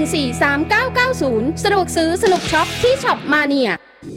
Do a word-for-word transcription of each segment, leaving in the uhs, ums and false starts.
ง สี่ สาม เก้า เก้า ศูนย์สะดวกซื้อสนุกช็อปที่ช็อปมาเนีย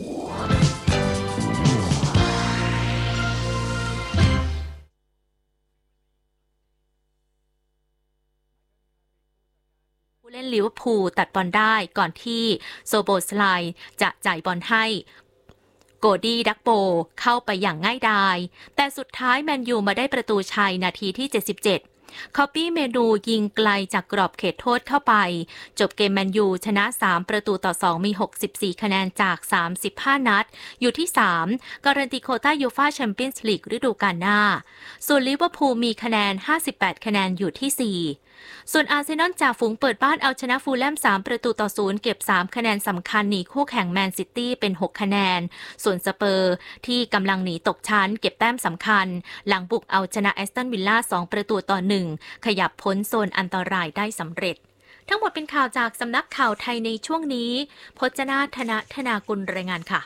ผู้เล่นลิเวอร์พูลตัดบอลได้ก่อนที่โซโบสไลน์จะจ่ายบอลให้โกดี้ดักโบเข้าไปอย่างง่ายดายแต่สุดท้ายแมนยูมาได้ประตูชัยนาทีที่เจ็ดสิบเจ็ดคอปปี้เมนูยิงไกลจากกรอบเขตโทษเข้าไปจบเกมแมนยูชนะสามประตูต่อสองมีหกสิบสี่คะแนนจากสามสิบห้านัดอยู่ที่สามการันตีโควต้ายูฟ่าแชมเปี้ยนส์ลีกฤดูกาลหน้าส่วนลิเวอร์พูลมีคะแนนห้าสิบแปดคะแนนอยู่ที่สี่ส่วนอาร์เซนอลจ่าฝูงเปิดบ้านเอาชนะฟูลแลมสามประตูต่อศูนย์เก็บสามคะแนนสำคัญหนีคู่แข่งแมนซิตี้เป็นหกคะแนนส่วนสเปอร์ที่กำลังหนีตกชั้นเก็บแต้มสำคัญหลังบุกเอาชนะแอสตันวิลล่าสองประตูต่อหนึ่งขยับพ้นโซนอันตรายได้สำเร็จทั้งหมดเป็นข่าวจากสำนักข่าวไทยในช่วงนี้พจนาธนธนากุลรายงานค่ะ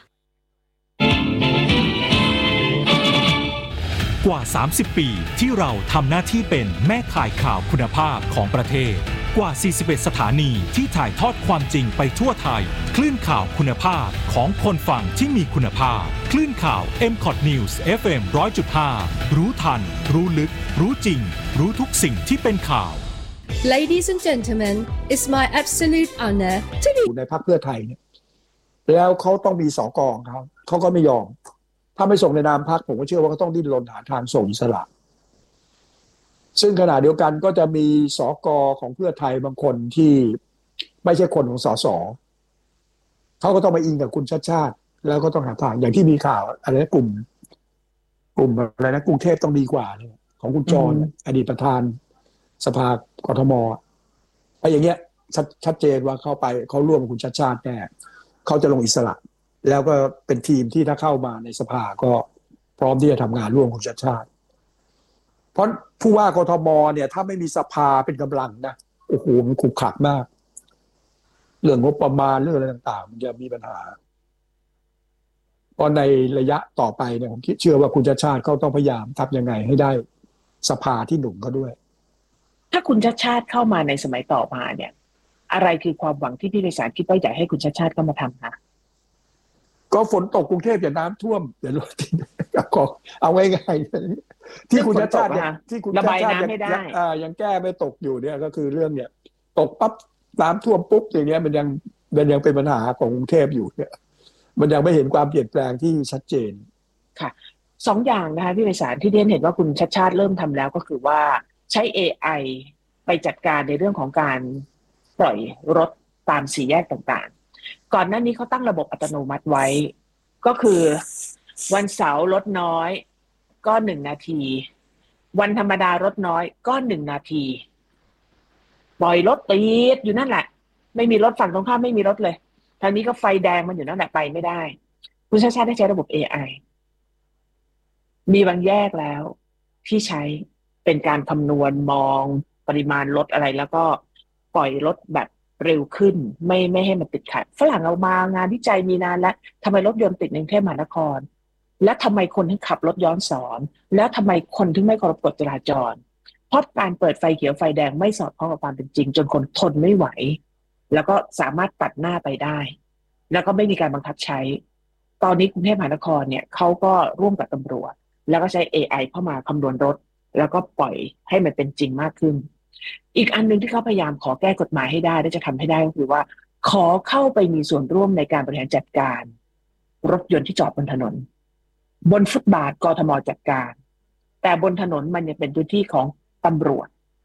กว่าสามสิบปีที่เราทำหน้าที่เป็นแม่ข่ายข่าวคุณภาพของประเทศกว่าสี่สิบเอ็ดสถานีที่ถ่ายทอดความจริงไปทั่วไทยคลื่นข่าวคุณภาพของคนฟังที่มีคุณภาพคลื่นข่าว เอ็ม คอท News เอฟ เอ็ม หนึ่งร้อยจุดห้า รู้ทันรู้ลึกรู้จริงรู้ทุกสิ่งที่เป็นข่าว Ladies and gentlemen, it's my absolute honor to be ในพรรคเพื่อไทยเนี่ยแล้วเขาต้องมีสกของเขาเขาก็ไม่ยอมถ้าไม่ส่งในนามพรรคผมก็เชื่อว่าเขาต้องดิ้นรนหาทางส่งอิสระซึ่งขณะเดียวกันก็จะมีสกของเพื่อไทยบางคนที่ไม่ใช่คนของสสเขาก็ต้องมาอิงกับคุณชาติชาติแล้วก็ต้องหาทางอย่างที่มีข่าวอะไรนะกลุ่มกลุ่มอะไรนะกรุงเทพต้องดีกว่าเนี่ยของคุณจรอดีตประธานสภากทมไอ้อย่างเงี้ยชัดชัดเจนว่าเข้าไปเขาร่วมกับคุณชาติชาติแน่เขาจะลงอิสระแล้วก็เป็นทีมที่ถ้าเข้ามาในสภาก็พร้อมที่จะทำงานร่วมกับชาติชาติเพราะผู้ว่ากทมเนี่ยถ้าไม่มีสภาเป็นกำลังนะโอ้โหมันขรุขระมากเรื่องงบประมาณเรื่องอะไรต่างๆมันจะมีปัญหาเพราะในระยะต่อไปเนี่ยผมคิดเชื่อว่าคุณชาติชาติเขาต้องพยายามทำยังไงให้ได้สภาที่หนุนเขาด้วยถ้าคุณชาติชาติเข้ามาในสมัยต่อมาเนี่ยอะไรคือความหวังที่พี่ไพศาลคิดว่าอยากให้คุณชาติชาติเข้ามาทำคะก็ฝนตกกรุงเทพอย่าน้ำท่วมเดี๋ยวรถติดเอาง่ายๆที่คุณชาติชาติที่คุณชาติชาติยังยังแก้ไม่ตกอยู่เนี่ยก็คือเรื่องเนี่ยตกปั๊บน้ำท่วมปุ๊บอย่างเงี้ยมันยังมันยังเป็นปัญหาของกรุงเทพอยู่เนี่ยมันยังไม่เห็นความเปลี่ยนแปลงที่ชัดเจนค่ะสองอย่างนะคะพี่ไพศาลที่เรียนเห็นว่าคุณชาติชาติเริ่มทำแล้วก็คือว่าใช้ เอ ไอ ไปจัดการในเรื่องของการปล่อยรถตามสี่แยกต่างๆก่อนหน้านี้เขาตั้งระบบอัตโนมัติไว้ก็คือวันเสาร์รถน้อยก็หนึ่งนาทีวันธรรมดารถน้อยก็หนึ่งนาทีปล่อยรถติดอยู่นั่นแหละไม่มีรถฝั่งตรงข้ามไม่มีรถเลยทางนี้ก็ไฟแดงมันอยู่นั่นแหละไปไม่ได้คุณชาติชาติได้ใช้ระบบ เอ ไอ มีบางแยกแล้วที่ใช้เป็นการคำนวณมองปริมาณรถอะไรแล้วก็ปล่อยรถแบบเร็วขึ้นไม่ไม่ให้มันติดขัดฝรั่งเอามางานวิจัยมีนานแล้วทำไมรถยนต์ติดในกรุงเทพมหานครและทำไมคนถึงขับรถย้อนสอนแล้วทำไมคนถึงไม่เคารพกฎจราจรเพราะการเปิดไฟเขียวไฟแดงไม่สอดคล้องกับความเป็นจริงจนคนทนไม่ไหวแล้วก็สามารถตัดหน้าไปได้แล้วก็ไม่มีการบังคับใช้ตอนนี้กรุงเทพมหานครเนี่ยเขาก็ร่วมกับตำรวจแล้วก็ใช้ เอ ไอ เข้ามาคำนวณรถแล้วก็ปล่อยให้มันเป็นจริงมากขึ้นอีกอันนึงที่เขาพยายามขอแก้กฎหมายให้ได้และจะทำให้ได้ก็คือว่าขอเข้าไปมีส่วนร่วมในการบริหารจัดการรถยนต์ที่จอดบนถนนบนฟุตบาทกทมจัดการแต่บนถนนมันยังเป็นพื้นที่ของตำรวจ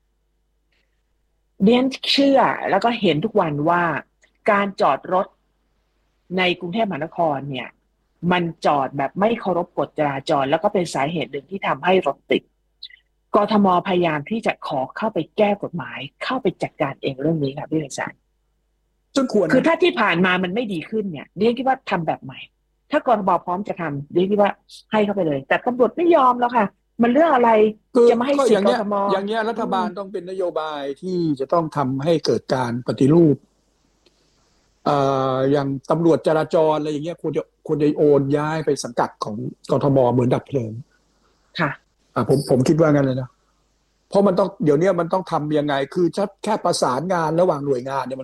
เรียนเชื่อแล้วก็เห็นทุกวันว่าการจอดรถในกรุงเทพมหานครเนี่ยมันจอดแบบไม่เคารพกฎจราจรแล้วก็เป็นสาเหตุหนึ่งที่ทำให้รถติดกทมพยายามที่จะขอเข้าไปแก้กฎหมายเข้าไปจัดการเองเรื่องนี้ครับพี่ไพศาลซึ่งควรคือถ้าที่ผ่านมามันไม่ดีขึ้นเนี่ยเรียนคิดว่าทำแบบใหม่ถ้ากทมพร้อมจะทำเรียนคิดว่าให้เข้าไปเลยแต่ตำรวจไม่ยอมแล้วค่ะมันเรื่องอะไรจะมาให้สิทธิ์กทมอย่างเงี้ยรัฐบาลต้องเป็นนโยบายที่จะต้องทำให้เกิดการปฏิรูปเอ่ออย่างตำรวจจราจรอะไรอย่างเงี้ยควรจะควรจะโอนย้ายไปสังกัดของกทมเหมือนดับเพลิงค่ะอ่าผมผมคิดว่างั้นเลยนะเพราะมันต้องเดี๋ยวนี้มันต้องทำยังไงคือแค่ประสานงานระหว่างหน่วยงานเนี่ย